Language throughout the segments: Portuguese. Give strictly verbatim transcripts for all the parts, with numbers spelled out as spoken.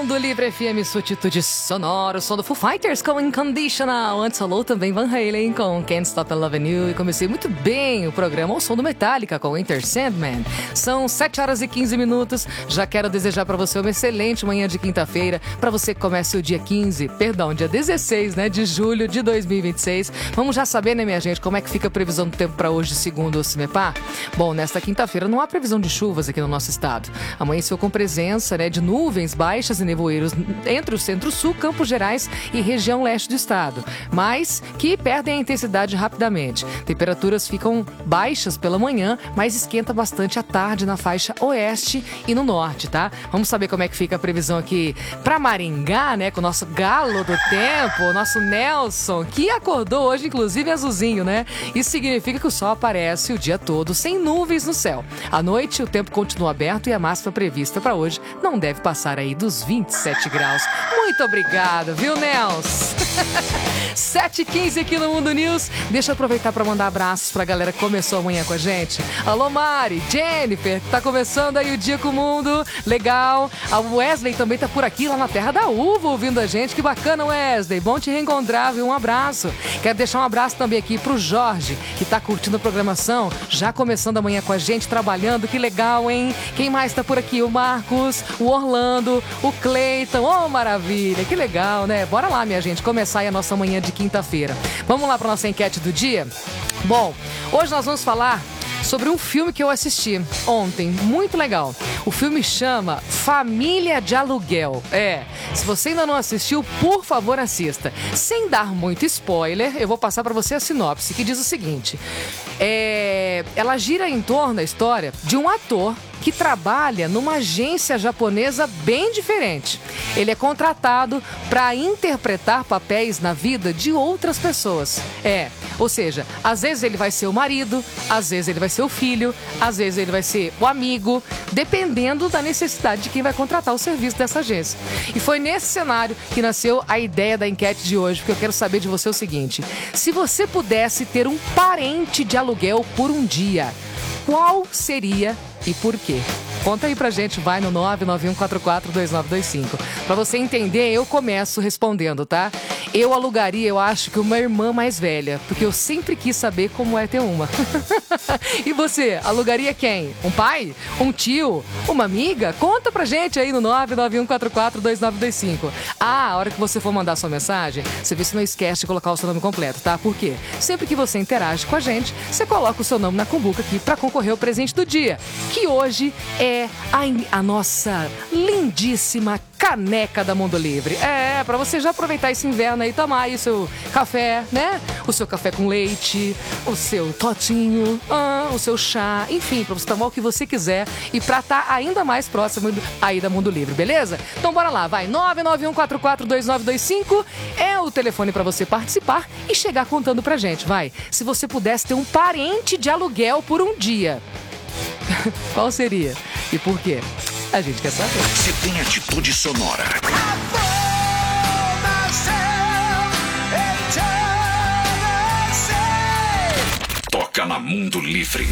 Mundo Livre F M, sua atitude sonora, o som do Foo Fighters com Unconditional. Antes falou também Van Halen com Can't Stop Loving You. E comecei muito bem o programa ao som do Metallica com Enter Sandman. São sete horas e quinze minutos. Já quero desejar para você uma excelente manhã de quinta-feira. Para você que comece o dia quinze, perdão, dia dezesseis, né, de julho de dois mil e vinte e seis. Vamos já saber, né, minha gente, como é que fica a previsão do tempo para hoje, segundo o CIMEPAR? Bom, nesta quinta-feira não há previsão de chuvas aqui no nosso estado. Amanheceu com presença, né, de nuvens baixas e nevoeiros entre o centro-sul, Campos Gerais e região leste do estado, mas que perdem a intensidade rapidamente. Temperaturas ficam baixas pela manhã, mas esquenta bastante à tarde na faixa oeste e no norte, tá? Vamos saber como é que fica a previsão aqui para Maringá, né, com o nosso galo do tempo, o nosso Nelson, que acordou hoje, inclusive azulzinho, né? Isso significa que o sol aparece o dia todo sem nuvens no céu. À noite, o tempo continua aberto e a máxima prevista para hoje não deve passar aí dos vinte e sete graus. Muito obrigada, viu, Nelson? sete e quinze aqui no Mundo News. Deixa eu aproveitar para mandar abraços pra galera que começou amanhã com a gente. Alô, Mari, Jennifer, que tá começando aí o dia com o mundo. Legal. A Wesley também tá por aqui, lá na Terra da Uva, ouvindo a gente. Que bacana, Wesley. Bom te reencontrar, viu? Um abraço. Quero deixar um abraço também aqui pro Jorge, que tá curtindo a programação, já começando amanhã com a gente, trabalhando. Que legal, hein? Quem mais tá por aqui? O Marcos, o Orlando, o Cleiton. Oh, maravilha. Que legal, né? Bora lá, minha gente, começar aí a nossa manhã de quinta-feira. Vamos lá pra nossa enquete do dia? Bom, hoje nós vamos falar sobre um filme que eu assisti ontem, muito legal. O filme chama Família de Aluguel. É, se você ainda não assistiu, por favor, assista. Sem dar muito spoiler, eu vou passar para você a sinopse, que diz o seguinte. É, ela gira em torno da história de um ator que trabalha numa agência japonesa bem diferente. Ele é contratado para interpretar papéis na vida de outras pessoas. É, ou seja, às vezes ele vai ser o marido, às vezes ele vai ser o filho, às vezes ele vai ser o amigo, dependendo da necessidade de quem vai contratar o serviço dessa agência. E foi nesse cenário que nasceu a ideia da enquete de hoje, porque eu quero saber de você o seguinte: se você pudesse ter um parente de aluguel por um dia, qual seria e por quê? Conta aí pra gente, vai no nove nove um quatro quatro dois nove dois cinco. Pra você entender, eu começo respondendo, tá? Eu alugaria, eu acho que uma irmã mais velha, porque eu sempre quis saber como é ter uma. E você, alugaria quem? Um pai? Um tio? Uma amiga? Conta pra gente aí no nove nove um quatro quatro dois nove dois cinco. Ah, a hora que você for mandar sua mensagem, você vê se não esquece de colocar o seu nome completo, tá? Por quê? Sempre que você interage com a gente, você coloca o seu nome na cumbuca aqui pra concorrer ao presente do dia, que hoje é a, a nossa lindíssima caneca da Mundo Livre. É, pra você já aproveitar esse inverno aí, tomar aí o seu café, né? O seu café com leite, o seu totinho, ah, o seu chá, enfim, pra você tomar o que você quiser e pra estar ainda mais próximo aí da Mundo Livre, beleza? Então bora lá, vai, nove nove um quatro quatro dois nove dois cinco é o telefone pra você participar e chegar contando pra gente, vai. Se você pudesse ter um parente de aluguel por um dia, qual seria? E por quê? A gente quer saber. Se tem atitude sonora. Toca na Mundo Livre.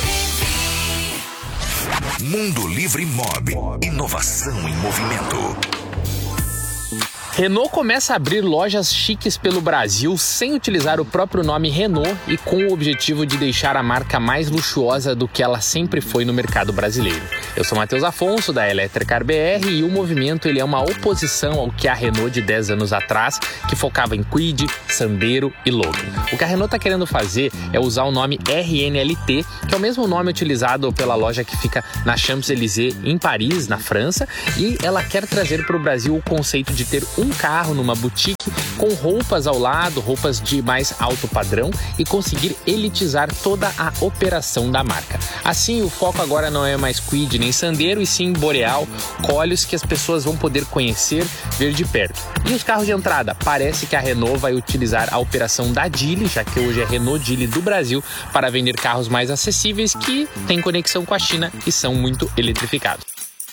Mundo Livre Mob. Inovação em movimento. Renault começa a abrir lojas chiques pelo Brasil sem utilizar o próprio nome Renault e com o objetivo de deixar a marca mais luxuosa do que ela sempre foi no mercado brasileiro. Eu sou Matheus Afonso, da Electricar B R, e o movimento ele é uma oposição ao que a Renault de dez anos atrás, que focava em Kwid, Sandero e Logan. O que a Renault está querendo fazer é usar o nome R N L T, que é o mesmo nome utilizado pela loja que fica na Champs-Élysées, em Paris, na França, e ela quer trazer para o Brasil o conceito de ter um carro numa boutique com roupas ao lado, roupas de mais alto padrão, e conseguir elitizar toda a operação da marca. Assim, o foco agora não é mais Kwid nem Sandero, e sim Boreal, Koleos, que as pessoas vão poder conhecer, ver de perto. E os carros de entrada? Parece que a Renault vai utilizar a operação da Geely, já que hoje é Renault Geely do Brasil, para vender carros mais acessíveis que têm conexão com a China e são muito eletrificados.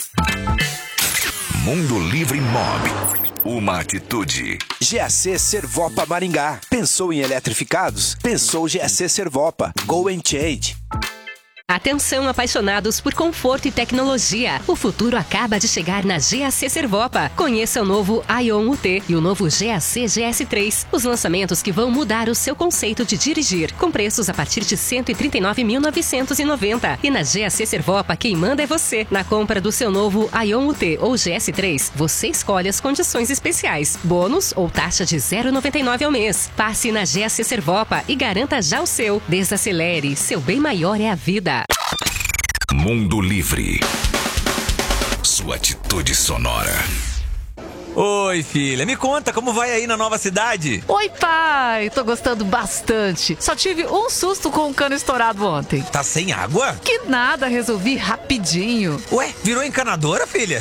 Mundo Livre Mob. Uma atitude. G A C Servopa Maringá. Pensou em eletrificados? Pensou G A C Servopa. Go and Change. Atenção, apaixonados por conforto e tecnologia. O futuro acaba de chegar na G A C Servopa. Conheça o novo Ion U T e o novo G A C G S três. Os lançamentos que vão mudar o seu conceito de dirigir. Com preços a partir de cento e trinta e nove mil novecentos e noventa reais. E na G A C Servopa, quem manda é você. Na compra do seu novo Ion U T ou G S três, você escolhe as condições especiais. Bônus ou taxa de zero vírgula noventa e nove ao mês. Passe na G A C Servopa e garanta já o seu. Desacelere. Seu bem maior é a vida. Mundo Livre. Sua atitude sonora. Oi, filha, me conta como vai aí na nova cidade? Oi, pai, tô gostando bastante. Só tive um susto com o cano estourado ontem. Tá sem água? Que nada, resolvi rapidinho. Ué, virou encanadora, filha?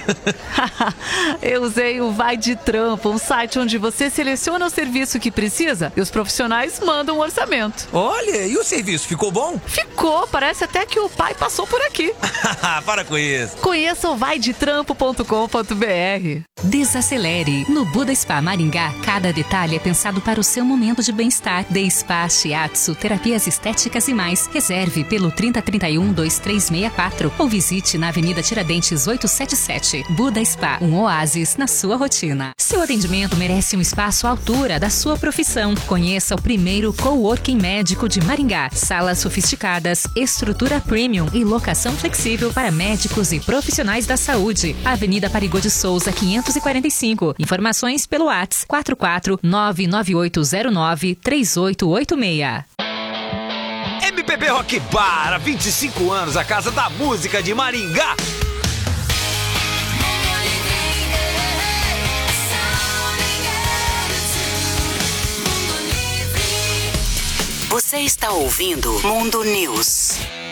Eu usei o Vai de Trampo, um site onde você seleciona o serviço que precisa e os profissionais mandam um orçamento. Olha, e o serviço, ficou bom? Ficou, parece até que o pai passou por aqui. Para com isso. Conheça o vai de trampo ponto com ponto b r. Desacelere. No Buda Spa Maringá, cada detalhe é pensado para o seu momento de bem-estar. De spa, shiatsu, terapias estéticas e mais. Reserve pelo trinta, trinta e um, vinte e três sessenta e quatro ou visite na Avenida Tiradentes oitocentos e setenta e sete. Buda Spa, um oásis na sua rotina. Seu atendimento merece um espaço à altura da sua profissão. Conheça o primeiro coworking médico de Maringá. Salas sofisticadas, estrutura premium e locação flexível para médicos e profissionais da saúde. Avenida Parigô de Souza, quinhentos e quarenta e cinco. Informações pelo WhatsApp quatro quatro nove nove oito zero nove três oito oito seis. M P B Rock Bar, há vinte e cinco anos, a casa da música de Maringá. Você está ouvindo Mundo News.